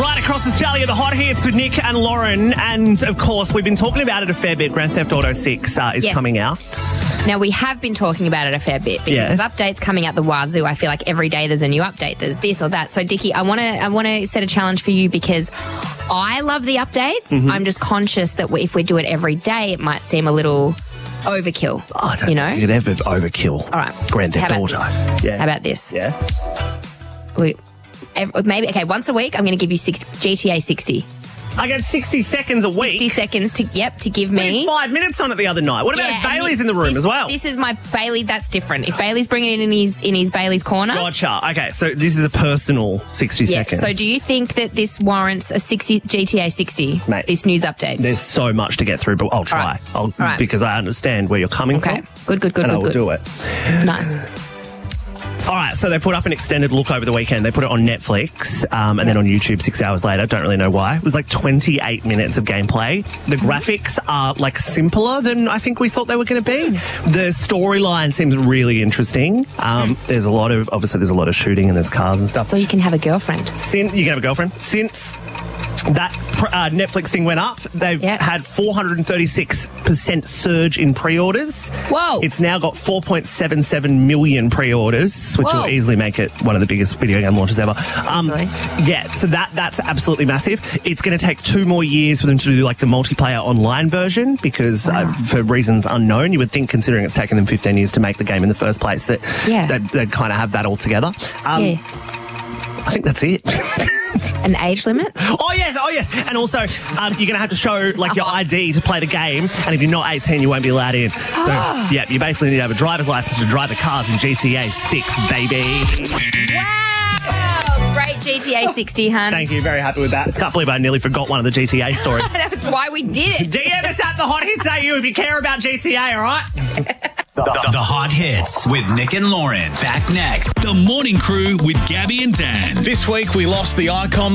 Right across Australia, the hot hits with Nick and Lauren. And, of course, we've been talking about it a fair bit. Grand Theft Auto 6 is coming out. Now, we have been talking about it a fair bit because there's updates coming out the wazoo. I feel like every day there's a new update. There's this or that. So, Dickie, I want to set a challenge for you because I love the updates. Mm-hmm. I'm just conscious that if we do it every day, it might seem a little overkill. I don't think you could ever overkill. All right. Grand Theft Auto. How about this? Yeah. Maybe, once a week I'm going to give you GTA 60. I get 60 seconds a week. 60 seconds to give me. We had 5 minutes on it the other night. What about if Bailey's in the room as well? This is my Bailey. That's different. If Bailey's bringing it in his Bailey's corner. Gotcha. Okay, so this is a personal 60 seconds. So do you think that this warrants a GTA 60? Mate, this news update. There's so much to get through, but I'll try. Because I understand where you're coming from. Good. And I will do it. Nice. All right, so they put up an extended look over the weekend. They put it on Netflix and then on YouTube 6 hours later. Don't really know why. It was like 28 minutes of gameplay. The graphics are like simpler than I think we thought they were going to be. The storyline seems really interesting. There's a lot of shooting and there's cars and stuff. So you can have a girlfriend. You can have a girlfriend. Since that Netflix thing went up, they've had 436% surge in pre-orders. Whoa. It's now got 4.77 million pre-orders, which will easily make it one of the biggest video game launches ever. So that's absolutely massive. It's going to take 2 more years for them to do like the multiplayer online version because for reasons unknown, you would think, considering it's taken them 15 years to make the game in the first place, that they'd kind of have that all together. I think that's it. An age limit? Oh, yes. And also, you're going to have to show, like, your ID to play the game, and if you're not 18, you won't be allowed in. So, you basically need to have a driver's license to drive the cars in GTA 6, baby. Wow! Great GTA 60, hun. Thank you. Very happy with that. Can't believe I nearly forgot one of the GTA stories. That's why we did it. DM us at the Hot Hits AU if you care about GTA, all right? The Hot Hits with Nick and Lauren. Back next. The Morning Crew with Gabby and Dan. This week we lost the icon.